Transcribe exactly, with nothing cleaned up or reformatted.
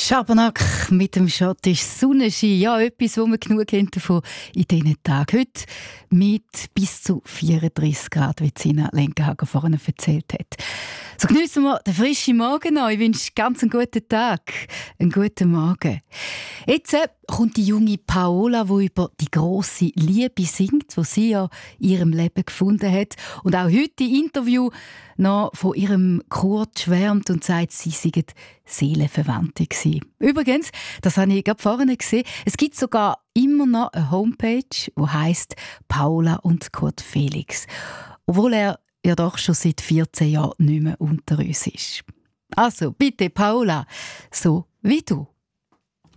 Schabernack mit dem schottischen Sonnenschein. Ja, etwas, wo wir genug haben davon in diesen Tagen. Heute mit bis zu vierunddreissig Grad, wie Sina Lenkenhager vorhin erzählt hat. So geniessen wir den frischen Morgen noch. Ich wünsche ganz einen guten Tag, einen guten Morgen. Jetzt äh, kommt die junge Paola, die über die grosse Liebe singt, die sie ja in ihrem Leben gefunden hat. Und auch heute im Interview noch von ihrem Kurt schwärmt und sagt, sie seien Seelenverwandte gewesen. Übrigens, das habe ich gerade vorhin gesehen, es gibt sogar immer noch eine Homepage, die heisst Paola und Kurt Felix. Obwohl er ja doch schon seit vierzehn Jahren nicht mehr unter uns ist. Also, bitte, Paola, so wie du.